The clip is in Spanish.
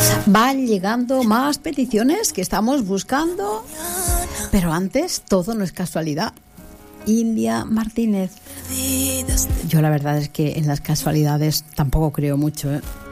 Van llegando más peticiones que estamos buscando, pero antes todo no es casualidad. India Martínez. Yo la verdad es que en las casualidades tampoco creo mucho, ¿eh?